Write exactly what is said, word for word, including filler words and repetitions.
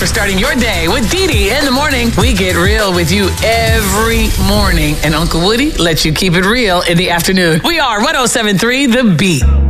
starting your day with Dee Dee in the morning. We get real with you every morning, and Uncle Woody lets you keep it real in the afternoon. We are one oh seven point three The Beat.